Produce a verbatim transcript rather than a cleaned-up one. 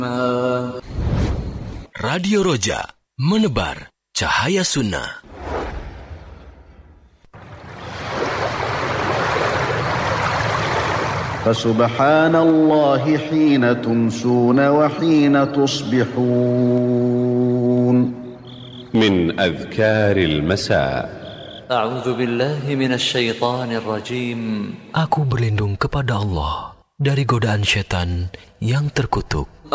Radio Roja, menebar cahaya sunnah. Fasubhanallahi hina tumsuna wa hina tusbihun. Min adhkaril masa. A'udzu billahi minasy syaithanir rajim. Aku berlindung kepada Allah dari godaan syaitan yang terkutuk.